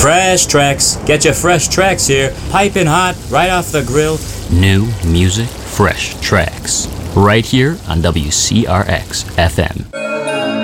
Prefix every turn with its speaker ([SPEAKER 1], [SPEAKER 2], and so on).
[SPEAKER 1] Fresh tracks. Get your fresh tracks here. Piping hot, right off the grill.
[SPEAKER 2] New music, fresh tracks. Right here on WCRX FM.